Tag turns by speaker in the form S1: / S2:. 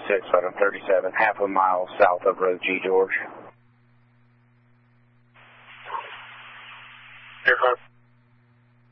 S1: 6, item 37, half a mile south of Road G, George.
S2: Aircraft.